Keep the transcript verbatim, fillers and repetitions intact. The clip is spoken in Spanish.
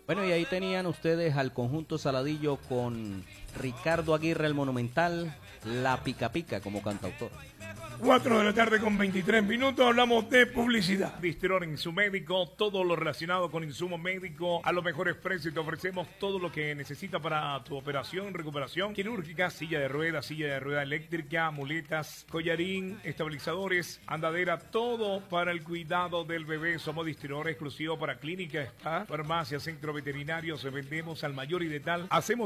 Bueno, y ahí tenían ustedes al conjunto Saladillo con Ricardo Aguirre, el Monumental, La Pica Pica como cantautor. cuatro de la tarde con veintitrés minutos, hablamos de publicidad. Distror en su médico, todo lo relacionado con insumo médico a los mejores precios. Te ofrecemos todo lo que necesita para tu operación, recuperación quirúrgica, silla de ruedas, silla de rueda eléctrica, muletas, collarín, estabilizadores, andadera, todo para el cuidado del bebé. Somos distribuidor exclusivo para clínica, spa, farmacia, centro veterinario. Se vendemos al mayor y de tal. Hacemos